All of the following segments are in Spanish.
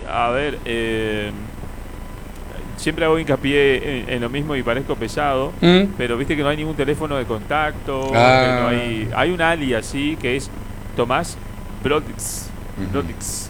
a ver, siempre hago hincapié en lo mismo y parezco pesado, ¿Mm? pero viste que no hay ningún teléfono de contacto, que no Ah, hay un alias así que es Tomás Brodix. ujú.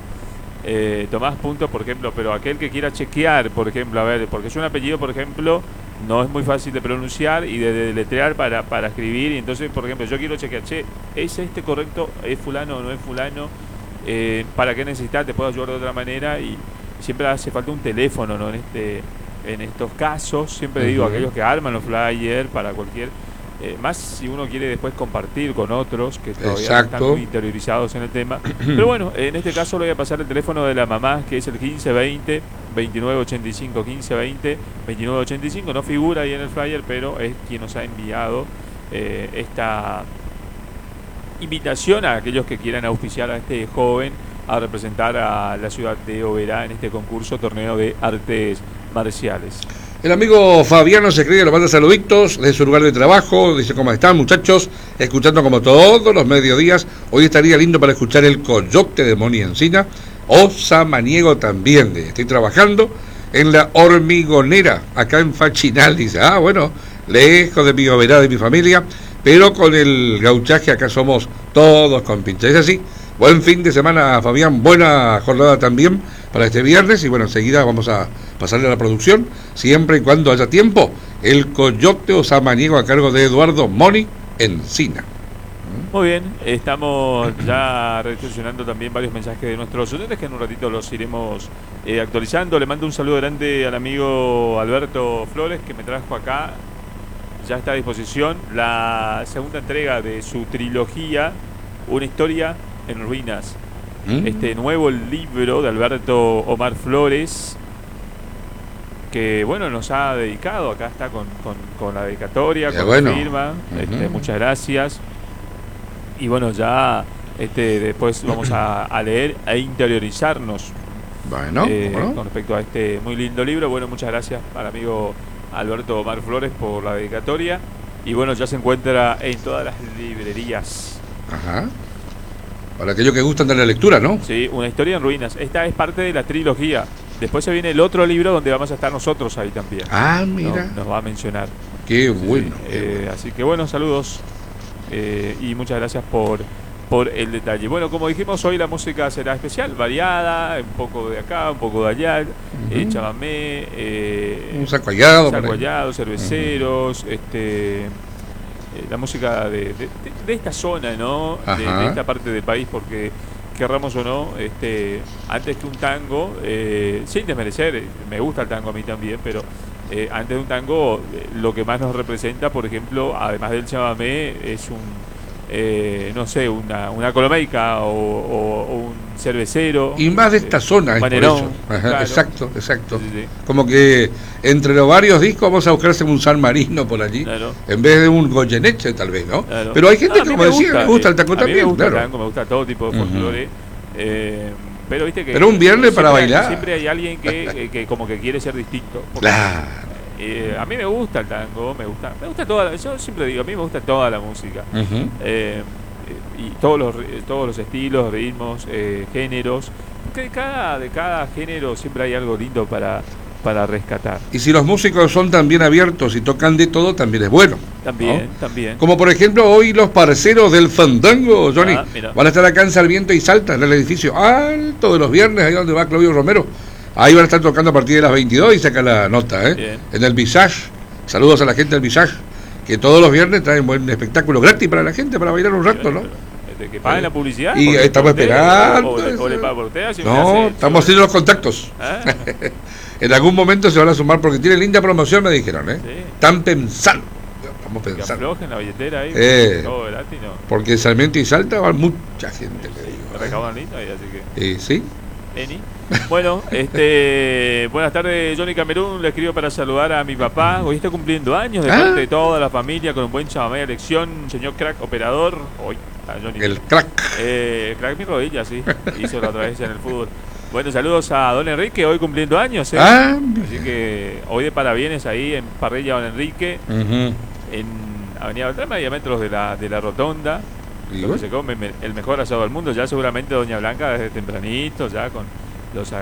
Tomás punto, por ejemplo, pero aquel que quiera chequear, por ejemplo, a ver, porque es un apellido, por ejemplo, no es muy fácil de pronunciar y de deletrear para escribir, y entonces, por ejemplo, yo quiero chequear, che, ¿es este correcto? ¿Es fulano o no es fulano? ¿Para qué necesitas? ¿Te puedo ayudar de otra manera? Y siempre hace falta un teléfono, ¿no? En estos casos, siempre digo, Ujú. aquellos que arman los flyers para cualquier... más si uno quiere después compartir con otros que todavía no están Exacto. muy interiorizados en el tema. Pero bueno, en este caso le voy a pasar el teléfono de la mamá, que es el 1520 2985 1520 2985. No figura ahí en el flyer, pero es quien nos ha enviado esta invitación a aquellos que quieran auspiciar a este joven a representar a la ciudad de Oberá en este concurso torneo de artes marciales. El amigo Fabiano se cree que lo manda saluditos de su lugar de trabajo. Dice, ¿cómo están, muchachos? Escuchando como todos los mediodías. Hoy estaría lindo para escuchar el Coyote de Moni Encina. O Samaniego también. Estoy trabajando en la Hormigonera, acá en Fachinal. Dice, bueno, lejos de mi Oberá, de mi familia, pero con el gauchaje acá somos todos compinches. Es así. Buen fin de semana, Fabián. Buena jornada también para este viernes. Y bueno, enseguida vamos a pasarle a la producción, siempre y cuando haya tiempo. El Coyote o Samaniego a cargo de Eduardo Moni Encina. Muy bien, estamos ya recepcionando también varios mensajes de nuestros oyentes que en un ratito los iremos actualizando. Le mando un saludo grande al amigo Alberto Flores, que me trajo acá. Ya está a disposición la segunda entrega de su trilogía, Una historia en ruinas. Este nuevo libro de Alberto Omar Flores, que bueno, nos ha dedicado, acá está con la dedicatoria, con Bueno. la firma. Muchas gracias. Y bueno, ya después vamos a leer e interiorizarnos Bueno, con respecto a este muy lindo libro. Bueno, muchas gracias al amigo Alberto Omar Flores por la dedicatoria. Y bueno, ya se encuentra en todas las librerías. Ajá. Para aquellos que gustan de la lectura, ¿no? Sí, Una historia en ruinas. Esta es parte de la trilogía. Después se viene el otro libro donde vamos a estar nosotros ahí también. Ah, mira. Nos va a mencionar. Qué bueno. Así que bueno, saludos y muchas gracias por el detalle. Bueno, como dijimos, hoy la música será especial, variada, un poco de acá, un poco de allá, chamamé, un saco hallado, cerveceros, la música de esta zona, ¿no? De esta parte del país, porque querramos o no, antes que un tango, sin desmerecer, me gusta el tango a mí también, pero antes de un tango, lo que más nos representa, por ejemplo, además del chamamé, es no sé, una colomeica o un cervecero. Y más de esta zona, es Manerón, por eso. Ajá, claro. Exacto. Sí. Como que entre los varios discos vamos a buscarse un San Marino por allí, Claro. en vez de un Goyeneche tal vez, ¿no? Claro. Pero hay gente A que, mí como decía, me gusta el tango a mí también, me gusta claro. el tango, me gusta todo tipo de folclore. Pero viste que Pero un viernes para bailar. Siempre hay alguien que como que quiere ser distinto. Claro. A mí me gusta el tango, me gusta toda yo siempre digo, a mí me gusta toda la música. Y todos los estilos, ritmos, géneros, porque de cada género siempre hay algo lindo para rescatar. Y si los músicos son también abiertos y tocan de todo, también es bueno. También, ¿no? también. Como por ejemplo hoy los parceros del Fandango, Johnny, Mira. van a estar acá en Sarmiento y Salta, en el edificio alto de los viernes, ahí donde va Claudio Romero. Ahí van a estar tocando a partir de las 22 y saca la nota, Bien. en el Visage. Saludos a la gente del Visage, que todos los viernes traen buen espectáculo gratis para la gente, para bailar un rato, ¿no? Que paguen la publicidad. Y estamos esperando. O le paga por usted, si no, estamos haciendo los contactos. En algún momento se van a sumar porque tiene linda promoción, me dijeron, Sí. Están pensando. Estamos Que pensando. aflojen la billetera ahí. Todo gratis, ¿no? Porque Sarmiento y Salta va mucha gente, le digo. Recaudan lindo ahí, así que... Sí. Eni. Bueno, buenas tardes, Johnny Camerún. Le escribo para saludar a mi papá. Hoy está cumpliendo años de parte de toda la familia con un buen chamamé de elección. Señor crack operador. Hoy está Johnny. El crack. Crack mi rodilla, sí. Hizo la otra vez en el fútbol. Bueno, saludos a don Enrique, hoy cumpliendo años. Así que hoy de parabienes ahí en Parrilla Don Enrique, en Avenida Beltrán, a metros de la Rotonda. Donde se come el mejor asado del mundo. Ya seguramente doña Blanca desde tempranito, ya con los